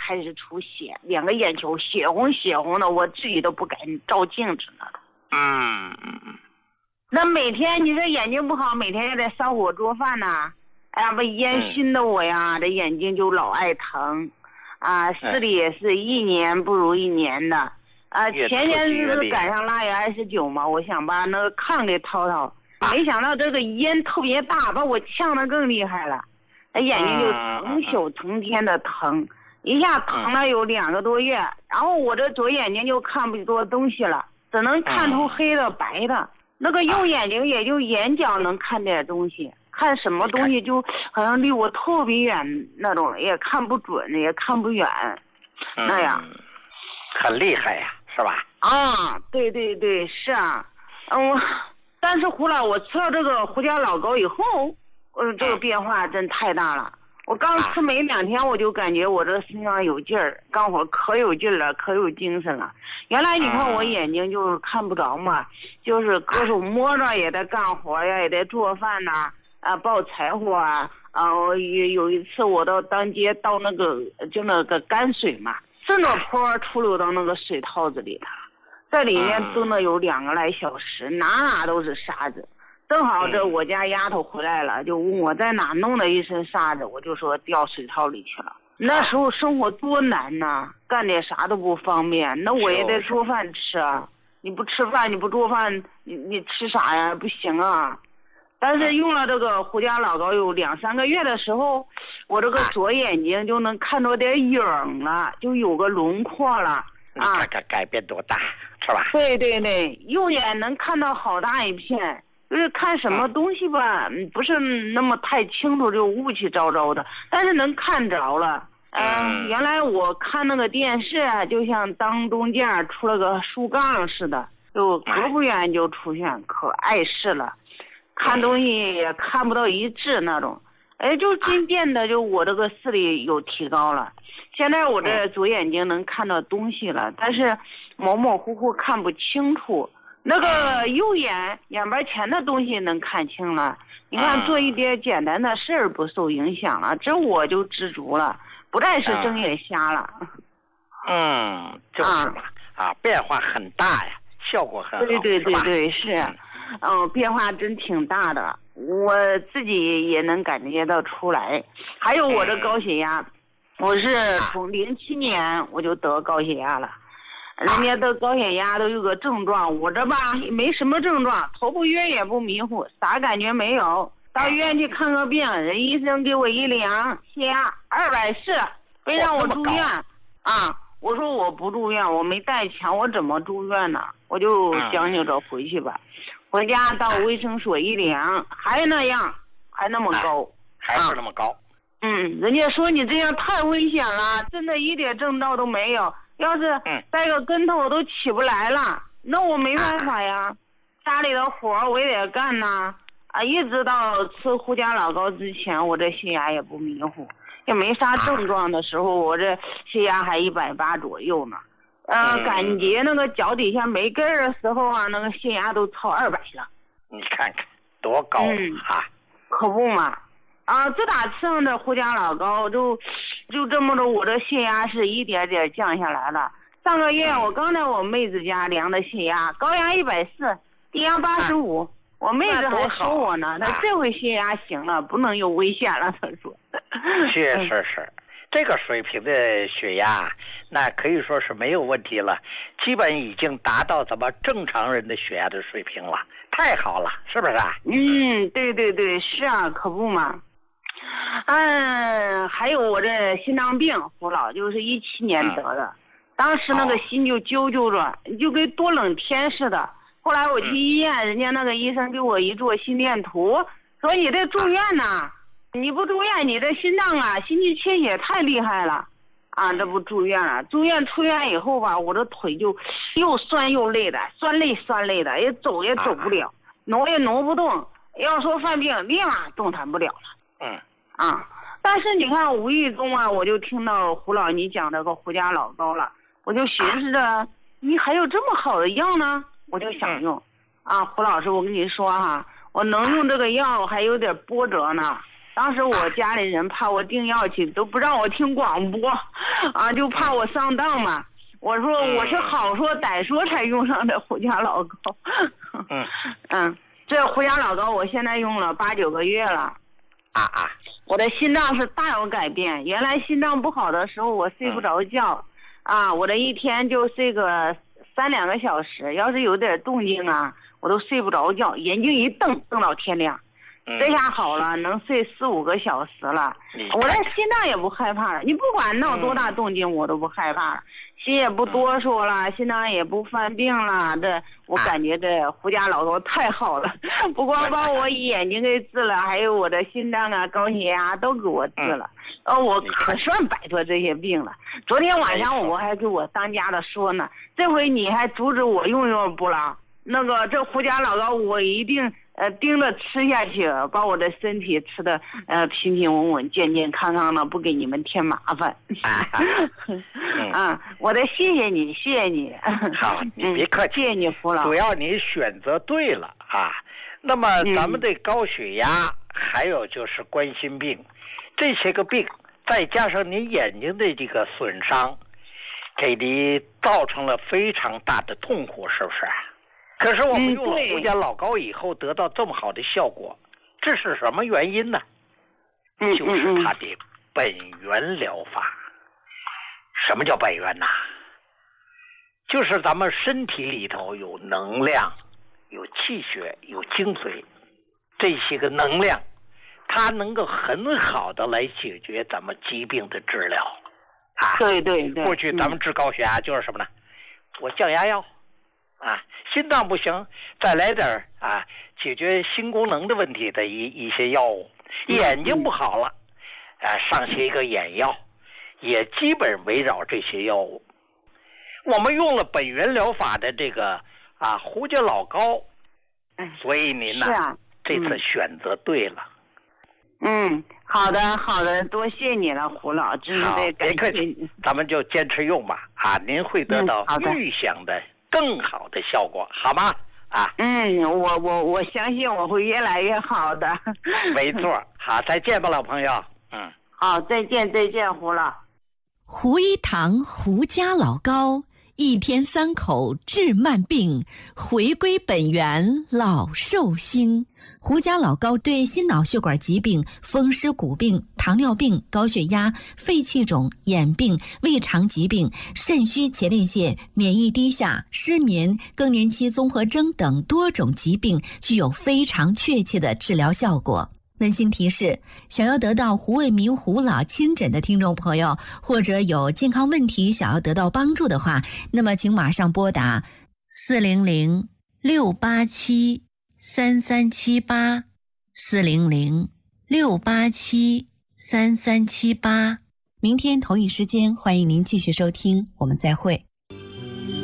开始出血，两个眼球血红血红的，我自己都不敢照镜子呢。那每天你这眼睛不好，每天也得烧火做饭呐。哎呀，不烟熏的我呀，这眼睛就老爱疼。啊，视力也是一年不如一年的。前年是赶上腊月29嘛，我想把那个炕给掏掏，没想到这个烟特别大，把我呛得更厉害了。眼睛就成宿成天的疼，一下疼了有2个多月，然后我这左眼睛就看不多东西了，只能看出黑的白的，那个右眼睛也就眼角能看点东西，看什么东西就好像离我特别远那种，也看不准，也看不远，那样， 很厉害呀，是吧？ 对对对，是啊，但是胡老，我吃了这个胡椒老膏以后，这个变化真太大了。我刚吃没2天，我就感觉我这身上有劲儿，干活可有劲了，可有精神了。原来你看我眼睛就是看不着嘛，就是胳手摸着也得干活呀，也得做饭呐，抱柴火啊。有一次我到当街倒那个泔水嘛，顺着坡出溜到那个水套子里了，在里面蹲了有2个来小时，哪都是沙子。正好这我家丫头回来了，就问我在哪弄了一身沙子，我就说掉水套里去了。那时候生活多难呐，干点啥都不方便，那我也得做饭吃啊。你不吃饭，你不做饭，你吃啥呀？不行啊。但是用了这个胡椒老膏有2、3个月的时候，我这个左眼睛就能看着点影了，就有个轮廓了。 你看看改变多大，是吧？ 对对对，右眼能看到好大一片。就是看什么东西吧，不是那么太清楚，就雾气昭昭的，但是能看着了。原来我看那个电视啊，就像当中间出了个树杠似的，就隔不远就出现，可碍事了。看东西也看不到一致那种。就渐渐的，就我这个视力有提高了。现在我这左眼睛能看到东西了，但是模模糊糊看不清楚。那个右眼边前的东西能看清了，你看做一点简单的事儿不受影响了，这我就知足了，不再是睁眼瞎了。 就是嘛，变化很大呀，效果很好。 对，是，变化真挺大的，我自己也能感觉到出来。还有我的高血压，我是从07年我就得高血压了。人家的高血压都有个症状，我这吧没什么症状，头不晕也不迷糊，啥感觉没有。到医院去看个病，人医生给我一量，血压240，非让我住院。我说我不住院，我没带钱，我怎么住院呢？我就将就着回去吧。回家到卫生所一量，还那样，还那么高， 还是那么高。 人家说你这样太危险了，真的一点征兆都没有。要是带个跟头我都起不来了，那我没办法呀，家里的活我也得干呐。一直到吃胡椒老膏之前，我这血压也不迷糊，也没啥症状的时候，我这血压还180左右呢。感觉那个脚底下没根儿的时候啊，那个血压都超200了。 你看看多高可不嘛。自打吃上这胡椒老膏，就这么着，我这血压是一点点降下来了。上个月我刚在我妹子家量的血压，高压140，低压85。我妹子还说我呢，她这回血压行了，不能有危险了。她说。 是，这个水平的血压，那可以说是没有问题了，基本已经达到咱们正常人的血压的水平了，太好了，是不是啊？ 对，是啊，可不嘛。还有我这心脏病，胡老就是17年得的，当时那个心就揪着，就跟多冷天似的。后来我去医院，人家那个医生给我一做心电图，说你这住院呐，你不住院，你这心脏心肌缺血太厉害了，这不住院了。住院出院以后吧，我这腿就又酸又累的，酸累的，也走不了，挪也挪不动。要说犯病，立马动弹不了了。但是你看无意中我就听到胡老你讲这个胡椒老膏了，我就寻思着你还有这么好的药呢，我就想用。胡老师，我跟你说我能用这个药还有点波折呢。 当时我家里人怕我订药去，都不让我听广播，啊，就怕我上当嘛。我说我是好说歹说才用上这胡家老高。这胡家老高我现在用了8、9个月了。我的心脏是大有改变，原来心脏不好的时候我睡不着觉，我的一天就睡个3、2个小时，要是有点动静啊，我都睡不着觉，眼睛一瞪到天亮。这下好了，能睡4、5个小时了。我的心脏也不害怕了，你不管闹多大动静，我都不害怕了，心也不哆嗦了，心脏也不犯病了。这我感觉这胡家老高太好了，不光把我眼睛给治了，还有我的心脏啊、高血压都给我治了。我可算摆脱这些病了。昨天晚上我还给我当家的说呢，这回你还阻止我用不了？那个这胡家老高我一定盯着吃下去，把我的身体吃的平平稳稳、健健康康的，不给你们添麻烦。我的谢谢你，谢谢你。 好，你别客气， 谢谢你胡老。 主要你选择对了啊。那么咱们的高血压，还有就是冠心病，这些个病，再加上你眼睛的这个损伤，给你造成了非常大的痛苦，是不是？可是我们用了胡家老高以后得到这么好的效果，这是什么原因呢？就是它的本源疗法。什么叫本源呐？就是咱们身体里头有能量，有气血，有精髓，这些个能量它能够很好的来解决咱们疾病的治疗对。 过去咱们治高血压就是什么呢？我降压药心脏不行，再来点解决心功能的问题的一些药物。眼睛不好了，上些一个眼药，也基本围绕这些药物。我们用了本源疗法的这个胡家老高，所以您呢这次选择对了。 好的，多谢你了，胡老，真的感谢你。 咱们就坚持用吧，您会得到预想的更好的效果，好吗？ 我相信我会越来越好的。 没错，好，再见吧，老朋友。 好，再见，胡老。 胡一堂胡家老高，1天3口治慢病，回归本源老寿星。胡家老高对心脑血管疾病、风湿骨病、糖尿病、高血压、肺气肿、眼病、胃肠疾病、肾虚前列腺、免疫低下、失眠、更年期综合征等多种疾病具有非常确切的治疗效果。温馨提示：想要得到胡卫民胡老亲诊的听众朋友，或者有健康问题想要得到帮助的话，那么请马上拨打400-687-3378，400-687-3378。明天同一时间，欢迎您继续收听，我们再会。